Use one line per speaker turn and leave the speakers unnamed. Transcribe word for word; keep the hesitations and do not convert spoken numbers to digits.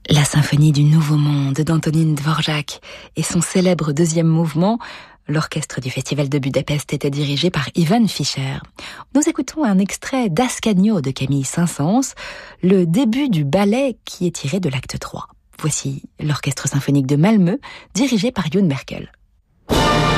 La symphonie du Nouveau Monde d'Antonín Dvořák et son célèbre deuxième mouvement, l'orchestre du Festival de Budapest était dirigé par Ivan Fischer. Nous écoutons un extrait d'Ascanio de Camille Saint-Saëns, le début du ballet qui est tiré de l'acte trois. Voici l'orchestre symphonique de Malmö, dirigé par Youn Merkel.